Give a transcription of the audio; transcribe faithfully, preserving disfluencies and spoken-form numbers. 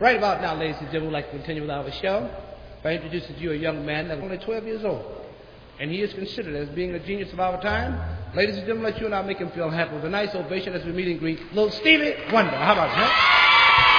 Right about now, ladies and gentlemen, we'd like to continue with our show by introducing to you a young man that's only twelve years old. And he is considered as being a genius of our time. Ladies and gentlemen, let you and I make him feel happy with a nice ovation as we meet and greet little Stevie Wonder. How about that?